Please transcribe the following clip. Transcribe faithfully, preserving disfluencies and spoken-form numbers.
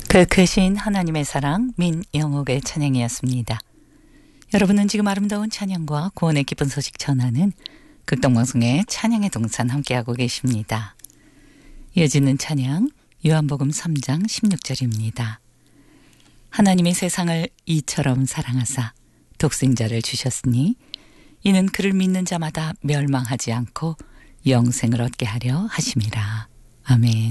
그 크신 하나님의 사랑 민영옥의 찬양이었습니다. 여러분은 지금 아름다운 찬양과 구원의 기쁜 소식 전하는 극동방송의 찬양의 동산 함께하고 계십니다. 이어지는 찬양 요한복음 삼 장 십육 절입니다. 하나님이 세상을 이처럼 사랑하사 독생자를 주셨으니 이는 그를 믿는 자마다 멸망하지 않고 영생을 얻게 하려 하심이라. 아멘.